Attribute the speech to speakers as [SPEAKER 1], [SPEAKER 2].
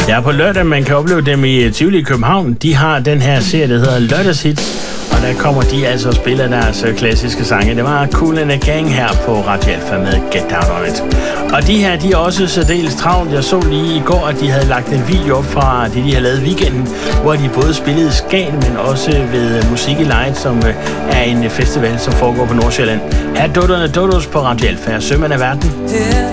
[SPEAKER 1] Ja, på lørdag, man kan opleve dem i Tivoli i København. De har den her serie, der hedder Lørdagshits, og der kommer de altså og spiller deres klassiske sange. Det var Kool and the Gang her på Radio Alpha med Get Down On It. Og de her, de er også særdeles travlt. Jeg så lige i går, at de havde lagt en video op fra det, de har lavet i weekenden, hvor de både spillede Skagen, men også ved Musik i Light, som er en festival, som foregår på Nordsjælland. Her er Dodos på Radio Alpha, sømand af verden.